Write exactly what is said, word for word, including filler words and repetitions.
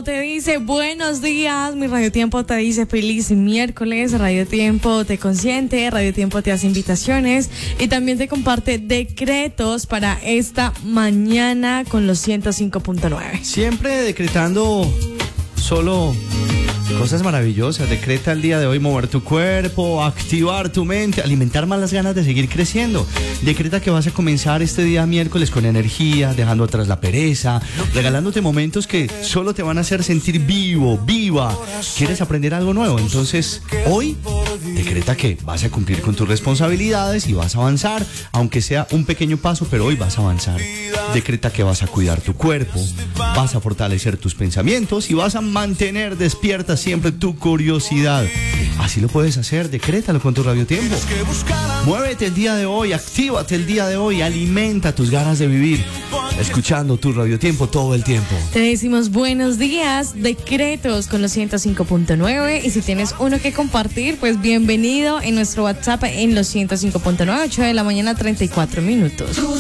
Tiempo te dice buenos días, mi Radio Tiempo te dice feliz miércoles, Radio Tiempo te consiente, Radio Tiempo te hace invitaciones y también te comparte decretos para esta mañana con los ciento cinco punto nueve. Siempre decretando solo cosas maravillosas. Decreta el día de hoy mover tu cuerpo, activar tu mente, alimentar más las ganas de seguir creciendo. Decreta que vas a comenzar este día miércoles con energía, dejando atrás la pereza, regalándote momentos que solo te van a hacer sentir vivo, viva. ¿Quieres aprender algo nuevo? Entonces, hoy decreta que vas a cumplir con tus responsabilidades y vas a avanzar, aunque sea un pequeño paso, pero hoy vas a avanzar. Decreta que vas a cuidar tu cuerpo, vas a fortalecer tus pensamientos y vas a mantener despierta siempre tu curiosidad. Así lo puedes hacer, decrétalo con tu Radio Tiempo. Muévete el día de hoy, actívate el día de hoy, alimenta tus ganas de vivir, escuchando tu Radio Tiempo todo el tiempo. Te decimos buenos días, decretos con los ciento cinco punto nueve, y si tienes uno que compartir, pues bienvenido en nuestro WhatsApp en los ciento cinco punto nueve, ocho de la mañana, treinta y cuatro minutos.